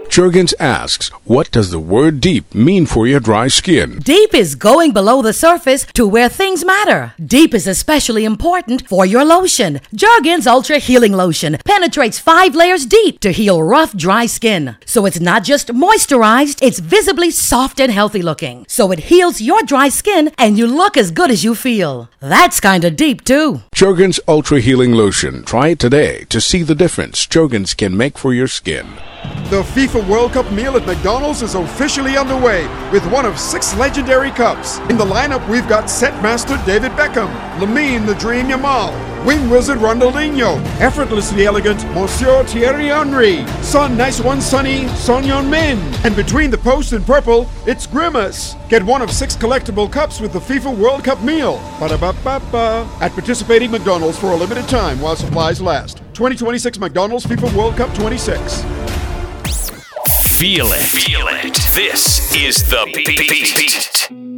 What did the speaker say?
Jergens asks, what does the word deep mean for your dry skin? Deep is going below the surface to where things matter. Deep is especially important for your lotion. Jergens Ultra Healing Lotion penetrates 5 layers deep to heal rough, dry skin. So it's not just moisturized, it's visibly soft and healthy looking. So it heals your dry skin and you look as good as you feel. That's kinda deep too. Jergens Ultra Healing Lotion. Try it today to see the difference Jergens can make for your skin. The FIFA World Cup meal at McDonald's is officially underway with one of 6 legendary cups. In the lineup, we've got set master David Beckham, Lamine the Dream Yamal, wing wizard Ronaldinho, effortlessly elegant Monsieur Thierry Henry, Son Nice One Sonny Son Heung-min, and between the post and purple, it's Grimace. Get one of 6 collectible cups with the FIFA World Cup meal. Ba-da-ba-ba-ba. At participating McDonald's for a limited time while supplies last. 2026 McDonald's FIFA World Cup 26. Feel it. Feel it. This is The Beat.